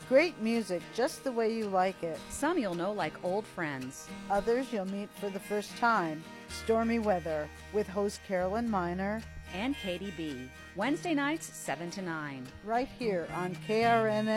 Great music just the way you like it. Some you'll know like old friends. Others you'll meet for the first time. Stormy Weather with host Carolyn Miner and Katie B. Wednesday nights, 7 to 9. right here on KRNN